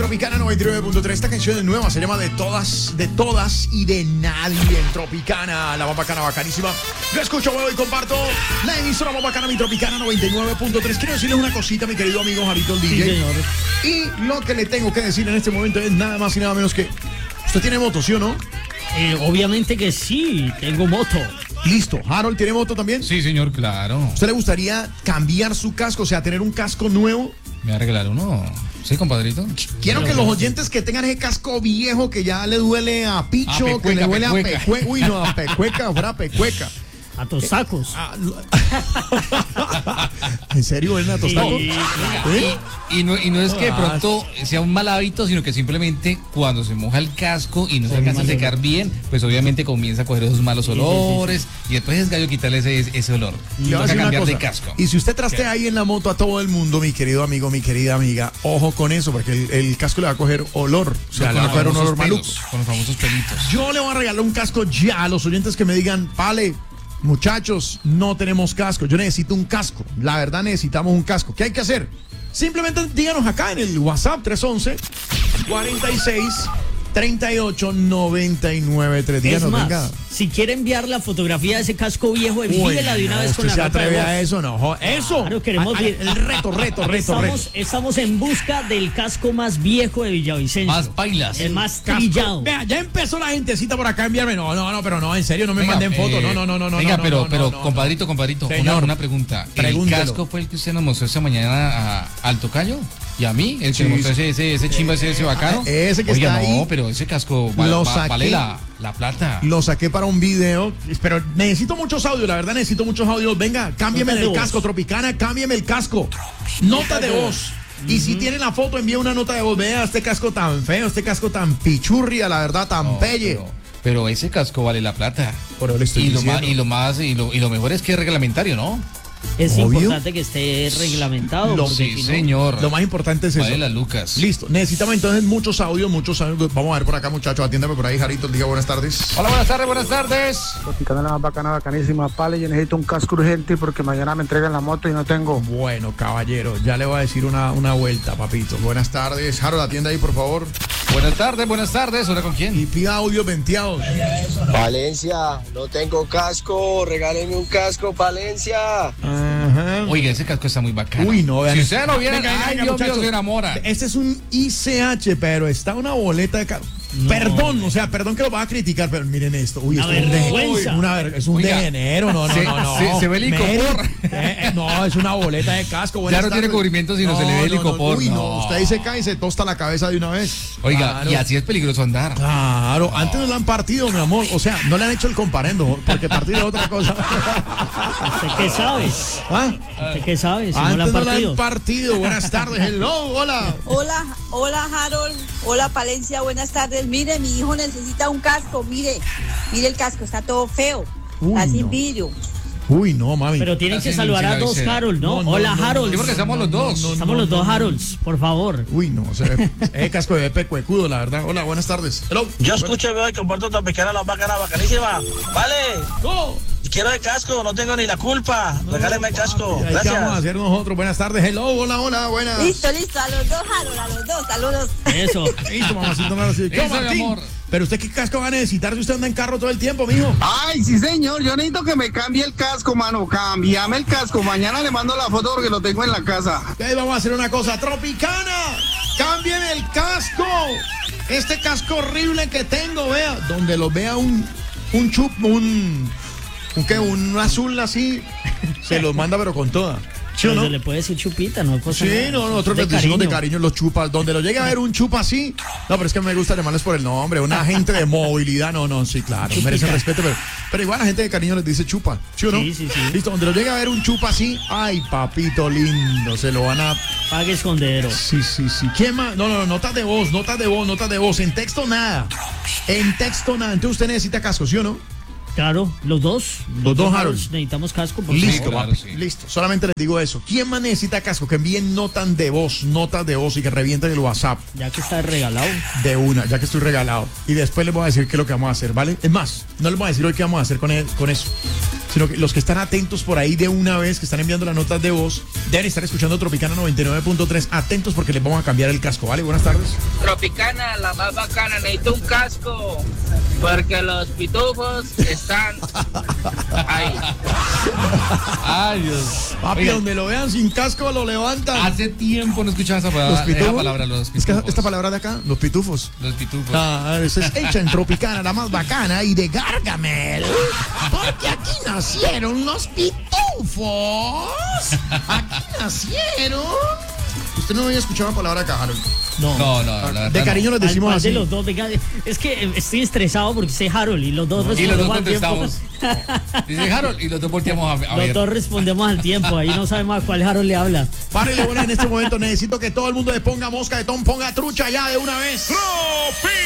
Tropicana 99.3. Esta canción es nueva, se llama de todas y de nadie en Tropicana. La más bacana, bacanísima. Yo escucho, vuelvo y comparto la emisora más bacana, mi Tropicana 99.3. Quiero decirles una cosita, mi querido amigo Javito el DJ. Sí, señor. Y lo que le tengo que decir en este momento es nada más y nada menos que... ¿Usted tiene moto, sí o no? Obviamente que sí, tengo moto. Listo. ¿Harold tiene moto también? Sí, señor, claro. ¿Usted le gustaría cambiar su casco, o sea, tener un casco nuevo? ¿Me va a regalar uno? Sí, compadrito. Quiero que los oyentes que tengan ese casco viejo que ya le duele a picho, pecueca, que le duele a pecueca. pecueca. Uy, no, a pecueca, fuera pecueca. A tus sacos. ¿En serio, ven a tostado? Sí, ¿Eh? Y no es que de pronto sea un mal hábito, sino que simplemente cuando se moja el casco y no se alcanza a secar bien, pues obviamente comienza a coger esos malos olores y después es gallo quitarle ese olor. Le voy a Toca decir una cambiar de cosa. casco. Y si usted trastea ahí en la moto a todo el mundo, mi querido amigo, mi querida amiga, ojo con eso, porque el casco le va a coger olor. O sea, le va a coger un olor maluco. Con los famosos pelitos. Yo le voy a regalar un casco ya a los oyentes que me digan, vale, muchachos, no tenemos casco. Yo necesito un casco. La verdad, necesitamos un casco. ¿Qué hay que hacer? Simplemente díganos acá en el WhatsApp 311-46-38-99. Díganos, Es más, venga. si quiere enviar la fotografía de ese casco viejo, envíela de una vez con ¿Usted la se nota de atreve voz. a eso? No, eso. Claro, queremos ver. El reto. Estamos en busca del casco más viejo de Villavicencio. Más bailas. El más Casco. trillado. Vea, ya empezó la gentecita por acá a enviarme. No, pero no, en serio, no me Venga, manden fotos. No. Venga, no, pero no, compadrito, Señor. una pregunta. Pregúntelo. ¿El casco fue el que usted nos mostró esta mañana al tocayo? ¿Y a mí? ¿El que Sí, nos mostró ese chimba, ese bacano? Ese que Oiga, está no, ahí. pero ese casco Lo saqué. vale la plata. Lo saqué para un video, pero necesito muchos audios, la verdad necesito muchos audios. Venga, cámbiame Nota de el voz. casco, Tropicana, cámbiame el casco. Nota de voz. Y si tiene la foto, envía una nota de voz. Vea este casco tan feo, este casco tan pichurria, la verdad, tan No, pelle. pero ese casco vale la plata. Por eso le estoy Y lo diciendo. mejor es que es reglamentario, ¿no? Es Obvio. importante que esté reglamentado. porque Sí, si no- señor. Lo más importante es eso. Vale las lucas. Listo, necesitamos entonces muchos audios. Vamos a ver por acá, muchachos, atiéndame por ahí, Jarito, diga buenas tardes. Hola, buenas tardes. Tropicana la más bacana, bacanísima. Pale, yo necesito un casco urgente porque mañana me entregan la moto y no tengo. Bueno, caballero, ya le voy a decir una vuelta, papito. Buenas tardes. Harold, atienda ahí, por favor. Buenas tardes. ¿Hola con Y quién? pida audios venteados. Valencia, no tengo casco, regáleme un casco, Valencia. Ajá. Oiga, ese casco está muy bacano. Uy, no, vean. Si usted no viene, Venga, ay, venga, Dios mío, muchachos. se enamora. Este es un ICH, pero está una boleta de... Perdón que lo va a criticar, pero miren esto. Uy, Una esto es un vergüenza. es un Oiga, degenero. No. se ve el licopor. No, es una boleta de casco. Ya Buenas no tiene tardes. cubrimiento, sino se le ve el licopor. Uy, no, No. usted ahí se cae y se tosta la cabeza de una vez. Oiga, Claro. y así es peligroso andar. Claro, antes no le han partido, mi amor. O sea, no le han hecho el comparendo, porque partir es otra cosa. ¿Usted qué sabe? ¿Ah? ¿Usted qué sabe? Si no Antes la han no le partido. han partido. Buenas tardes, hello, hola. Hola Harold, hola Palencia, buenas tardes. Mire, mi hijo necesita un casco, mire el casco, está todo feo, Uy, está sin no. vidrio. Uy, no, mami. Pero tienen que Así saludar a sin dos avisar. Harold, ¿no? No, Hola Harold. Sí, porque estamos los dos. Estamos los dos Harolds, por favor. Uy, no, ese casco de pecuecudo, la verdad. Hola, buenas tardes. Hello. Yo escucho, veo y comparto Tropicana la bacana, bacanísima. Vale, Go. quiero el casco, no tengo ni la culpa. Regáleme el casco. Ahí ¿qué vamos a Gracias. hacer nosotros? Buenas tardes. Hello, hola, buenas. Listo, a los dos Harold, a los dos, saludos. Eso. Listo, mamacito, no, así. ¿Qué, Eso, mi Martín? amor. Pero usted, ¿qué casco va a necesitar si usted anda en carro todo el tiempo, mijo? Ay, sí, señor. Yo necesito que me cambie el casco, mano. Cámbiame el casco. Mañana le mando la foto porque lo tengo en la casa. Ahí vamos a hacer una cosa. Tropicana, cámbiame el casco. Este casco horrible que tengo, vea. Donde lo vea un azul así, se los manda pero con toda. ¿Sí o Pero no? se le puede decir chupita, no pasa Sí, nada. no, nosotros De les decimos de cariño. cariño los chupas. Donde lo llegue a ver un chupa así. No, pero es que me gusta llamarles por el nombre. Un agente de movilidad. No, sí, claro. Chupita. Merecen respeto, pero igual la gente de cariño les dice chupa. ¿Sí o no? Sí. Listo, donde lo llegue a ver un chupa así. Ay, papito lindo. Se lo van a. Pague escondedero. Sí. ¿Quién más? No, notas de voz. En texto nada. Entonces usted necesita casco, ¿sí o no? Claro, los dos. Los dos Harolds Harolds. necesitamos casco. Por Listo, favor. claro, papi. sí. Listo. Solamente les digo eso. ¿Quién más necesita casco? Que envíen notas de voz y que revienten el WhatsApp Ya que está regalado. de una, ya que estoy regalado. Y después les voy a decir qué es lo que vamos a hacer, ¿vale? Es más, no les voy a decir hoy qué vamos a hacer con eso. sino que los que están atentos por ahí de una vez, que están enviando las notas de voz, deben estar escuchando Tropicana 99.3. Atentos porque les vamos a cambiar el casco, ¿vale? Buenas tardes. Tropicana, la más bacana, necesito un casco, porque los pitufos están ahí. Ay, Dios. Papi, Oiga, donde lo vean sin casco lo levantan. hace tiempo no escuchaba esa palabra. Los pitufos. Esa palabra, los Es que pitufos. esta palabra de acá, los pitufos. Los pitufos. Ah, esa es hecha en Tropicana, la más bacana y de Gargamel. Porque aquí nacieron los pitufos. Aquí nacieron. Usted no había escuchado la palabra acá, Harold. No, la verdad. De cariño les decimos ¿Cuál así. de los dos? Venga, es que estoy estresado porque sé Harold y los dos Y los dos respondemos al tiempo. contestamos. Dice Harold y los dos volteamos a Los ver. dos respondemos al tiempo, ahí no sabemos a cuál Harold le habla. Párele, bueno, en este momento necesito que todo el mundo le ponga mosca de Tom, ponga trucha ya de una vez.